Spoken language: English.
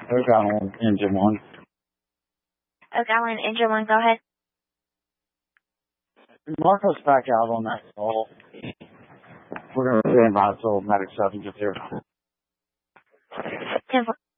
Oak Island, engine 1. Oak Island, engine 1, go ahead. Marco's back out on that call. We're going to stand by until medic 7 gets here. 10-4.